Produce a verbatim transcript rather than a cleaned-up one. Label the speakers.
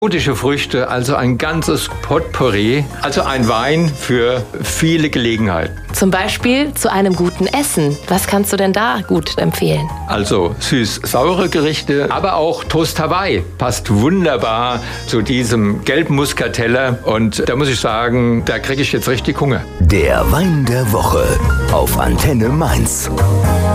Speaker 1: Exotische Früchte, also ein ganzes Potpourri, also ein Wein für viele Gelegenheiten.
Speaker 2: Zum Beispiel zu einem guten Essen. Was kannst du denn da gut empfehlen?
Speaker 1: Also süß-saure Gerichte, aber auch Toast Hawaii passt wunderbar zu diesem gelben Muskateller. Und da muss ich sagen, da kriege ich jetzt richtig Hunger.
Speaker 3: Der Wein der Woche auf Antenne Mainz.